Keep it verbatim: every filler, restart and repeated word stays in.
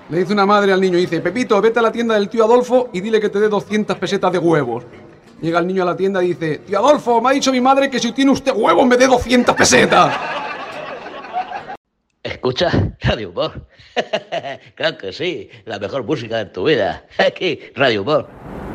Le dice una madre al niño, dice, Pepito, vete a la tienda del tío Adolfo y dile que te dé doscientas pesetas de huevos. Llega el niño a la tienda y dice, tío Adolfo, me ha dicho mi madre que si tiene usted huevos me dé doscientas pesetas. ¿Escucha? Radio Humor. Claro que sí, la mejor música de tu vida. Aquí, Radio Humor.